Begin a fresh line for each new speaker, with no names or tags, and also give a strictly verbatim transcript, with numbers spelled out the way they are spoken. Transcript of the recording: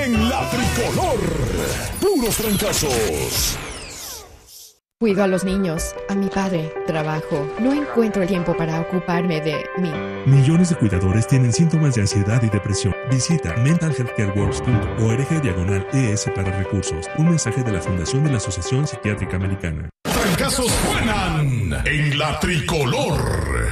en La Tricolor. Puros trancazos.
Cuido a los niños, a mi padre, trabajo. No encuentro el tiempo para ocuparme de mí.
Millones de cuidadores tienen síntomas de ansiedad y depresión. Visita mental health care works punto org diagonal E S para recursos. Un mensaje de la Fundación de la Asociación Psiquiátrica Americana.
Trancazos suenan en La Tricolor.